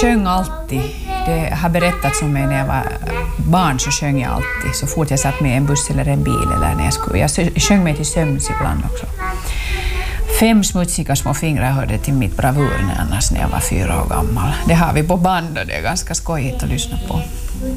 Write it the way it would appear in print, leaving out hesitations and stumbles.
sjöng alltid. Det har berättats om mig när jag var barn, så sjöng jag alltid. Så fort jag satt med en buss eller en bil eller när jag skulle. Jag sjöng mig till sömns ibland också. 5 smutsiga små fingrar hörde till mitt bravur annars när jag var 4 år gammal. Det har vi på band och det är ganska skojigt att lyssna på.